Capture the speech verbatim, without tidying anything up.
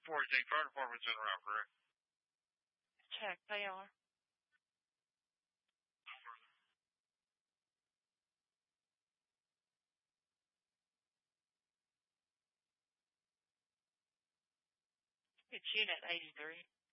forty-six, fire department's in around, correct? Check, they are. It's unit eighty-three.